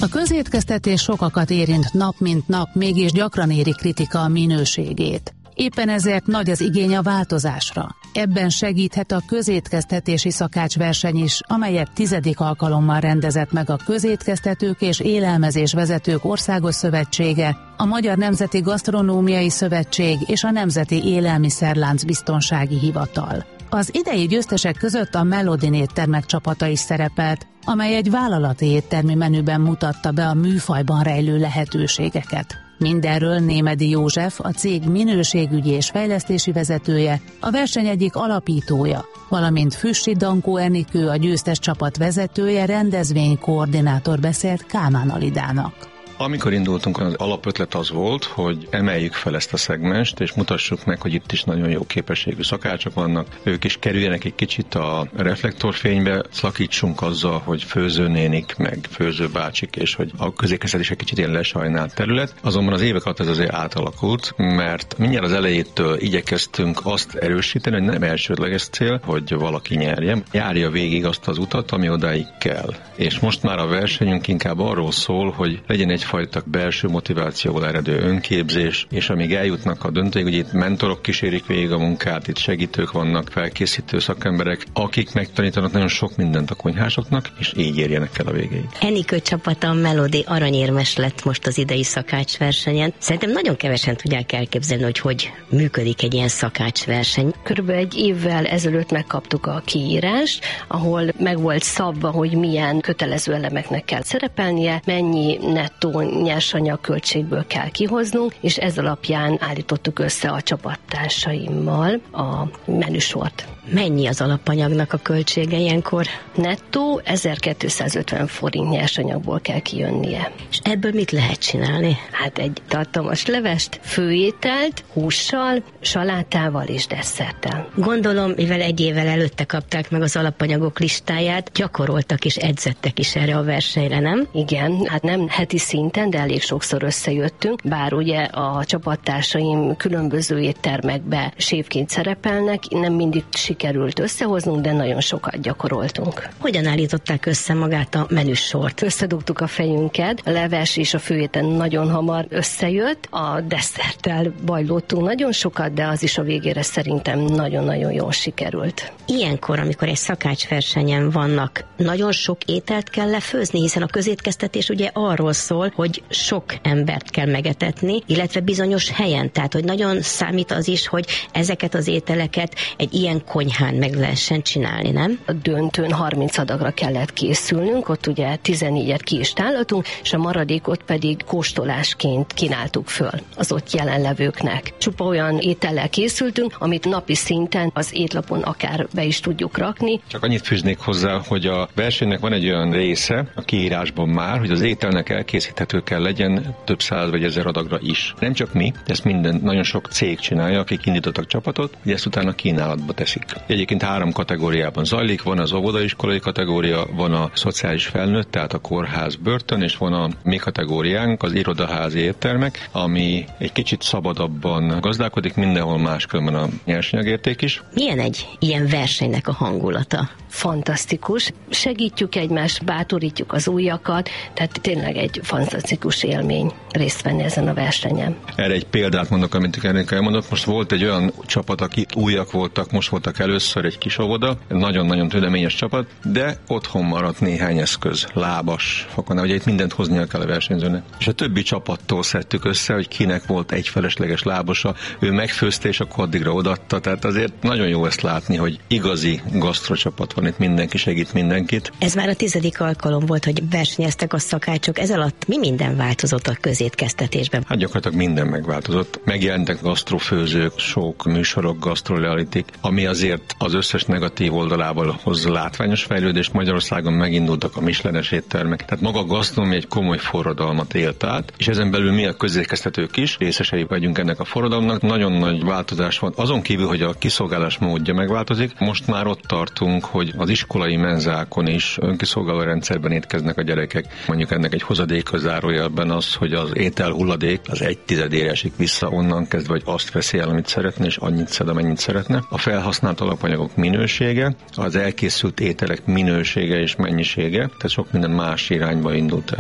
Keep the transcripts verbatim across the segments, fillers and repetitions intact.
A közétkeztetés sokakat érint nap mint nap, mégis gyakran éri kritika a minőségét. Éppen ezért nagy az igény a változásra. Ebben segíthet a közétkeztetési szakácsverseny is, amelyet tizedik alkalommal rendezett meg a Közétkeztetők és Élelmezésvezetők Országos Szövetsége, a Magyar Nemzeti Gasztronómiai Szövetség és a Nemzeti Élelmiszerlánc Biztonsági Hivatal. Az idei győztesek között a Melodin éttermek csapata is szerepelt, amely egy vállalati éttermi menüben mutatta be a műfajban rejlő lehetőségeket. Mindenről Némedy József, a cég minőségügyi és fejlesztési vezetője, a verseny egyik alapítója, valamint Füssy Dankó Enikő, a győztes csapat vezetője, rendezvénykoordinátor beszélt Kálmán Alidának. Amikor indultunk, az alapötlet az volt, hogy emeljük fel ezt a szegmest, és mutassuk meg, hogy itt is nagyon jó képességű szakácsok vannak. Ők is kerüljenek egy kicsit a reflektorfénybe, szakítsunk azzal, hogy főzőnénik, meg főzőbácsik, és hogy a közékeztetés egy kicsit ilyen lesajnált terület. Azonban az évek alatt ez azért átalakult, mert mindjárt az elejétől igyekeztünk azt erősíteni, hogy nem elsődleges cél, hogy valaki nyerjen. Járja végig azt az utat, ami odáig kell. És most már a versenyünk inkább arról szól, hogy legyen egy fajta belső motivációval eredő önképzés, és amíg eljutnak a döntőig, hogy itt mentorok kísérik végig a munkát, itt segítők vannak, felkészítő szakemberek, akik megtanítanak nagyon sok mindent a konyhásoknak, és így érjenek el a végéig. Enikő csapata Melodi aranyérmes lett most az idei szakácsversenyen. Szerintem nagyon kevesen tudják elképzelni, hogy hogy működik egy ilyen szakácsverseny. Körülbelül egy évvel ezelőtt megkaptuk a kiírást, ahol meg volt szabva, hogy milyen kötelező elemeknek kell szerepelnie, mennyi nettó nyersanyag költségből kell kihoznunk, és ez alapján állítottuk össze a csapattársaimmal a menüsort. Mennyi az alapanyagnak a költsége ilyenkor? Nettó ezerkétszázötven forint nyersanyagból kell kijönnie. És ebből mit lehet csinálni? Hát egy tartalmas levest, főételt, hússal, salátával és desszerttel. Gondolom, mivel egy évvel előtte kapták meg az alapanyagok listáját, gyakoroltak és edzettek is erre a versenyre, nem? Igen, hát nem heti szinten, de elég sokszor összejöttünk, bár ugye a csapattársaim különböző éttermekbe séfként szerepelnek, nem mindig sikerült összehoznunk, de nagyon sokat gyakoroltunk. Hogyan állították össze magát a menüsort? Összedugtuk a fejünket, a leves és a főétel nagyon hamar összejött, a desszerttel bajlottunk nagyon sokat, de az is a végére szerintem nagyon-nagyon jól sikerült. Ilyenkor, amikor egy szakácsversenyen vannak, nagyon sok ételt kell lefőzni, hiszen a közétkeztetés ugye arról szól, hogy sok embert kell megetetni, illetve bizonyos helyen, tehát hogy nagyon számít az is, hogy ezeket az ételeket egy ilyen konyhán meg lehessen csinálni, nem? A döntőn harminc adagra kellett készülnünk, ott ugye tizennégyet ki is tálaltunk, és a maradékot pedig kóstolásként kínáltuk föl az ott jelenlevőknek. Csupa olyan étellel készültünk, amit napi szinten az étlapon akár be is tudjuk rakni. Csak annyit fűznék hozzá, hogy a versenynek van egy olyan része a kiírásban már, hogy az ételnek elkészíthető kell legyen több száz vagy ezer adagra is. Nem csak mi, ezt minden, nagyon sok cég csinálja, akik indítottak csapatot, hogy ezt utána kínálatba teszik. Egyébként három kategóriában zajlik, van az óvodaiskolai kategória, van a szociális felnőtt, tehát a kórház, börtön, és van a mi kategóriánk, az irodaházi éttermek, ami egy kicsit szabadabban gazdálkodik, mindenhol máskülönben a nyersanyagérték is. Milyen egy ilyen versenynek a hangulata? Fantasztikus. Segítjük egymást, bátorítjuk az újakat, tehát tényleg egy fantasztikus élmény részt venni ezen a versenyen. Erre egy példát mondok, amit Enikő elmondott. Most volt egy olyan csapat, akik újak voltak, most voltak először egy kis óvoda, nagyon-nagyon tüdeményes csapat, de otthon maradt néhány eszköz, lábas fakon, ugye itt mindent hoznia kell a versenyzőnek. És a többi csapattól szedtük össze, hogy kinek volt egy felesleges lábosa, ő megfőzte, és akkor addigra odaadta, tehát azért nagyon jó ezt látni, hogy igazi gasztrocsapat van, itt mindenki segít mindenkit. Ez már a tizedik alkalom volt, hogy versenyeztek a szakácsok. Ez alatt mi minden változott a közétkeztetésben? Hát gyakorlatilag minden megváltozott. Megjelentek gasztrofőzők, sok műsorok, gasztrorealitik, ami azért az összes negatív oldalával hoz látványos fejlődést. Magyarországon megindultak a Michelenes éttermek. Tehát maga a gasztronómia egy komoly forradalmat élt át, és ezen belül mi a közétkeztetők is részesei vagyunk ennek a forradalomnak. Nagyon nagy változás van. Azon kívül, hogy a kiszolgálás módja megváltozik, most már ott tartunk, hogy az iskolai menzákon is önkiszolgáló rendszerben étkeznek a gyerekek. Mondjuk ennek egy hozadéka zárójelben az, hogy az étel hulladék az egy tizedére esik vissza onnan kezdve, hogy azt veszi el, amit szeretne, és annyit szed, amennyit szeretne. A felhasznált alapanyagok minősége, az elkészült ételek minősége és mennyisége, tehát sok minden más irányba indult el.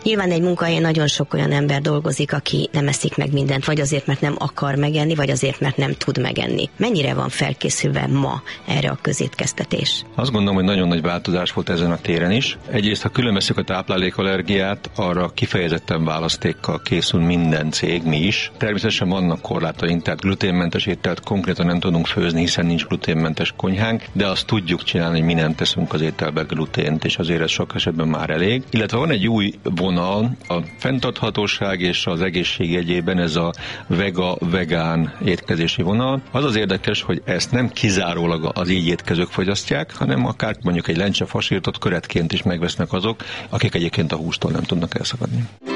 Nyilván egy munkahelyen nagyon sok olyan ember dolgozik, aki nem eszik meg mindent, vagy azért, mert nem akar megenni, vagy azért, mert nem tud megenni. Mennyire van felkészülve ma erre a közétkeztetés? Azt gondolom, hogy nagyon nagy változás volt ezen a téren is. Egyrészt, ha különveszünk a táplálékallergiát, arra kifejezetten választékkal készül minden cég, mi is. Természetesen vannak korlátaink, tehát gluténmentes ételt konkrétan nem tudunk főzni, hiszen nincs gluténmentes konyhánk, de azt tudjuk csinálni, hogy mi nem teszünk az ételbe glutént, és azért ez sok esetben már elég. Illetve van egy új vonal, a fenntarthatóság és az egészség jegyében, ez a vega-vegán étkezési vonal. Az az érdekes, hogy ezt nem kizárólag az így étkezők fogyasztják, hanem akár mondjuk egy lencse fasírtot köretként is megvesznek azok, akik egyébként a hústól nem tudnak elszakadni.